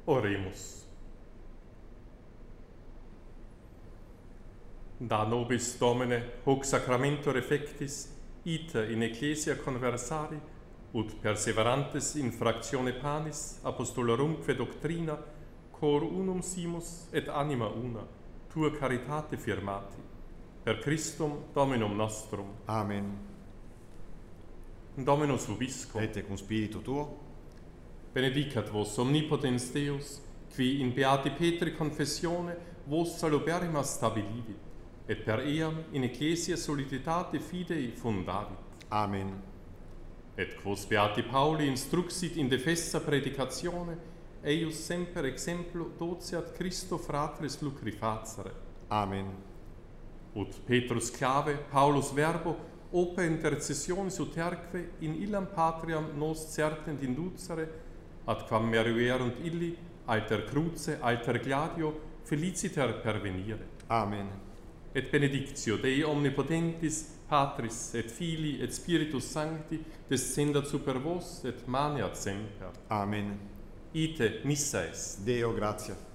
Oremus. Da nobis Domine hoc sacramentor effectis, ite in ecclesia conversari, ut perseverantes in fractione panis, apostolorumque doctrina, cor unum simus et anima una, tua caritate firmati, per Christum Dominum nostrum. Amen. Dominus vobiscum. Et cum spiritu tuo, Benedicat vos omnipotens Deus, qui in beati Petri confessione vos saluberrima stabilivit, et per eam in ecclesia soliditate fidei fundavit. Amen. Et quos beati Pauli instruxit in defessa predicatione, eius semper exemplo doceat Christo fratris lucri facere. Amen. Ut Petrus clave, Paulus verbo, oper intercessionis uterque in illam patriam nos certent inducere, ad quam meruerunt illi, alter cruce, alter gladio, feliciter pervenire. Amen. Et benedictio Dei omnipotentis, Patris et Filii et Spiritus Sancti, descendat super vos et maneat semper. Amen. Ite missa est. Deo gratia.